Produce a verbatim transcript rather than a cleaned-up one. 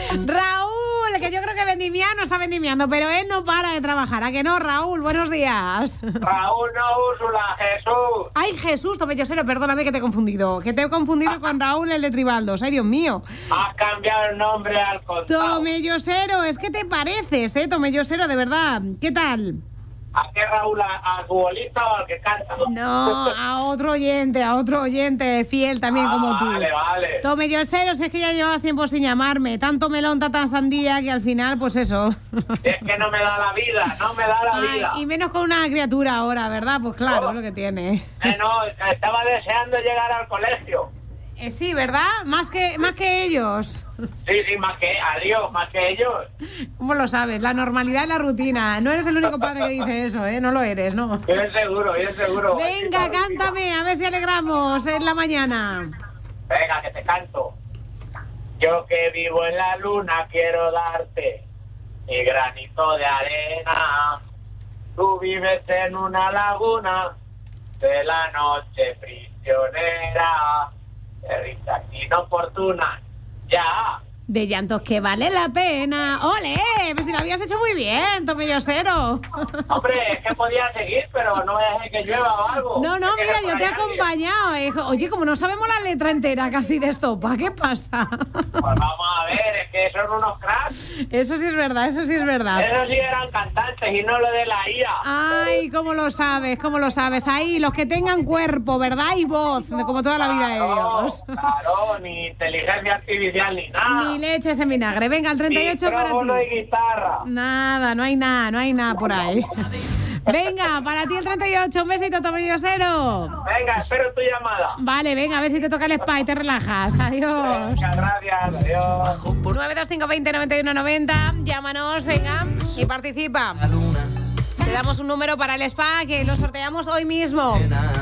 Raúl, que yo creo que vendimia no está vendimiando, pero él no para de trabajar. ¿A que no, Raúl? Buenos días. Raúl, no, Úrsula, Jesús. Ay, Jesús, Tomellosero, perdóname que te he confundido. Que te he confundido con Raúl, el de Tribaldos. Ay, Dios mío. Has cambiado el nombre al contado. Tomellosero, es que te pareces, ¿eh? Tomellosero, de verdad. ¿Qué tal? ¿A qué Raúl? ¿A, a futbolista o al que canta? No, a otro oyente, a otro oyente fiel también ah, como tú. Vale, vale. Tomellosero, si es que ya llevabas tiempo sin llamarme. Tanto melón, tanta sandía, que al final, pues eso. Es que no me da la vida, no me da la Ay, vida. y menos con una criatura ahora, ¿verdad? Pues claro, Oh. es lo que tiene. Eh, no, estaba deseando llegar al colegio. Eh, sí, ¿verdad? Más que, más que ellos. Sí, sí, más que adiós, más que ellos. ¿Cómo lo sabes? La normalidad y la rutina. No eres el único padre que dice eso, ¿eh? No lo eres, ¿no? Bien seguro, bien seguro. Venga, cántame, a ver si alegramos en la mañana. Venga, que te canto. Yo que vivo en la luna quiero darte mi granito de arena. Tú vives en una laguna de la noche prisionera. De risa inoportuna. Ya. De llantos que vale la pena. ¡Ole! Pues si lo habías hecho muy bien, Tomellosero. Hombre, es que podía seguir, pero no voy a dejar que llueva o algo. No, no, Es que mira, no yo te he hay nadie. acompañado. eh. Oye, como no sabemos la letra entera casi de Estopa, ¿qué pasa? Pues vamos a ver, es que son unos cracks. Eso sí es verdad, eso sí es verdad. Esos sí eran cantantes y no lo de la I A. Ay, ¿cómo lo sabes? ¿Cómo lo sabes? Ahí, los que tengan cuerpo, ¿verdad? Y voz, como toda la vida de Claro, Dios. claro, ni inteligencia artificial ni nada. Ni leches en vinagre. Venga, el treinta y ocho para Micrófono ti. y guitarra. Nada, no hay nada, no hay nada por ahí. Venga, para ti el treinta y ocho, un besito, Tomellosero. Venga, espero tu llamada. Vale, venga, a ver si te toca el spa y te relajas. Adiós. Muchas gracias, adiós. nueve dos cinco veinte noventa y uno noventa. Llámanos, venga, y participa. Te damos un número para el spa que lo sorteamos hoy mismo.